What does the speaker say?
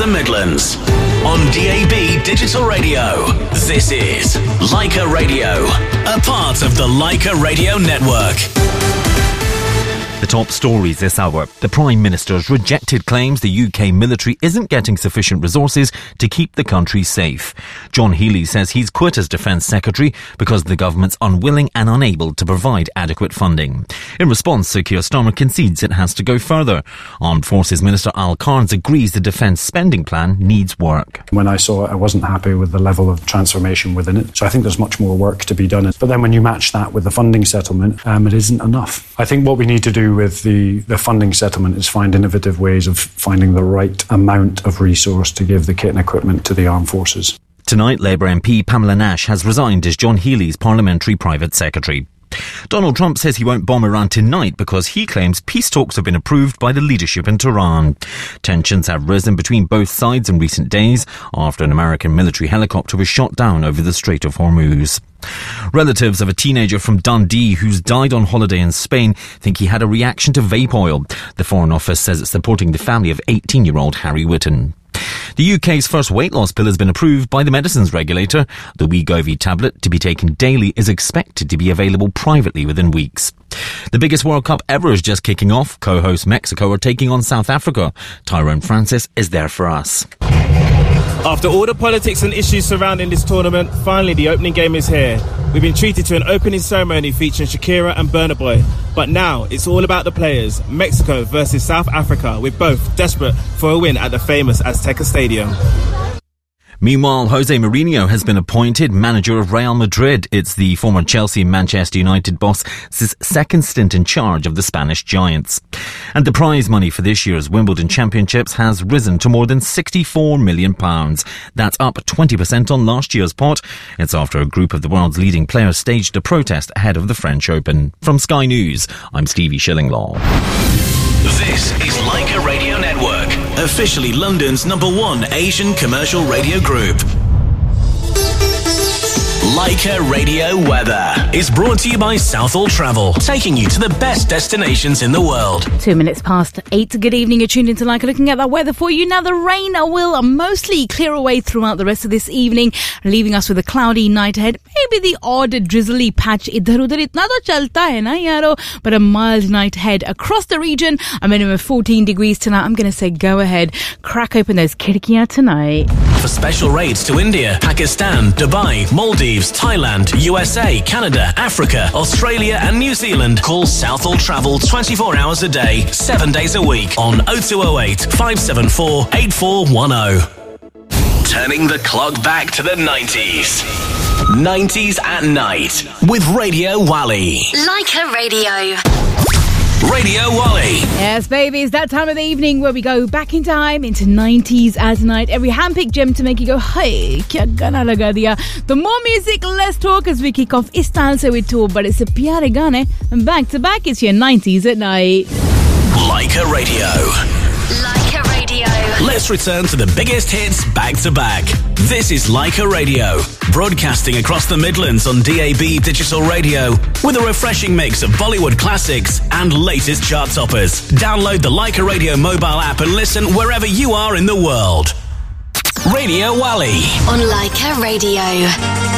the Midlands. On DAB Digital Radio, this is Leica Radio, a part of the Leica Radio Network. The top stories this hour. The Prime Minister's rejected claims the UK military isn't getting sufficient resources to keep the country safe. John Healey says he's quit as Defence Secretary because the government's unwilling and unable to provide adequate funding. In response, Sir Keir Starmer concedes it has to go further. Armed Forces Minister Al Carnes agrees the defence spending plan needs work. When I saw it, I wasn't happy with the level of transformation within it. So I think there's much more work to be done. But then when you match that with the funding settlement, it isn't enough. I think what we need to do with the funding settlement is find innovative ways of finding the right amount of resource to give the kit and equipment to the armed forces. Tonight, Labour MP Pamela Nash has resigned as John Healey's Parliamentary Private Secretary. Donald Trump says he won't bomb Iran tonight because he claims peace talks have been approved by the leadership in Tehran. Tensions have risen between both sides in recent days after an American military helicopter was shot down over the Strait of Hormuz. Relatives of a teenager from Dundee who's died on holiday in Spain think he had a reaction to vape oil. The Foreign Office says it's supporting the family of 18-year-old Harry Whitten. The UK's first weight loss pill has been approved by the medicines regulator. The Wegovy tablet, to be taken daily, is expected to be available privately within weeks. The biggest World Cup ever is just kicking off. Co-host Mexico are taking on South Africa. Tyrone Francis is there for us. After all the politics and issues surrounding this tournament, finally the opening game is here. We've been treated to an opening ceremony featuring Shakira and Burna Boy. But now it's all about the players. Mexico versus South Africa, with both desperate for a win at the famous Azteca Stadium. Meanwhile, Jose Mourinho has been appointed manager of Real Madrid. It's the former Chelsea and Manchester United boss's second stint in charge of the Spanish giants. And the prize money for this year's Wimbledon Championships has risen to more than £64 million. That's up 20% on last year's pot. It's after a group of the world's leading players staged a protest ahead of the French Open. From Sky News, I'm Stevie Shillinglaw. This is Leica Radio Network, officially London's #1 Asian commercial radio group. Leica Radio Weather is brought to you by Southall Travel, taking you to the best destinations in the world. 2 minutes past 8. Good evening. You're tuned into Leica, looking at that weather for you. Now, the rain will mostly clear away throughout the rest of this evening, leaving us with a cloudy night ahead. Maybe the odd drizzly patch. Idhar-udhar itna to chalta hai na yaro, but a mild night ahead across the region. A minimum of 14 degrees tonight. I'm going to say go ahead. Crack open those khidkiyan tonight. For special rates to India, Pakistan, Dubai, Maldives, Thailand, USA, Canada, Africa, Australia and New Zealand, call Southall Travel 24 hours a day, 7 days a week on 0208 574 8410. Turning the clock back to the 90s. 90s at night with Radio Wally. Leica Radio. Radio Wally. Yes, baby, it's that time of the evening where we go back in time into 90s as night. Every handpicked gem to make you go, hey, kya gana laga diya. The more music, less talk as we kick off is Tal Se with Tour, but it's a pyare gaane. And back to back, it's your 90s at night. Leica Radio. Leica Radio. Let's return to the biggest hits back to back. This is Leica Radio, broadcasting across the Midlands on DAB Digital Radio with a refreshing mix of Bollywood classics and latest chart toppers. Download the Leica Radio mobile app and listen wherever you are in the world. Radio Wally On Leica Radio.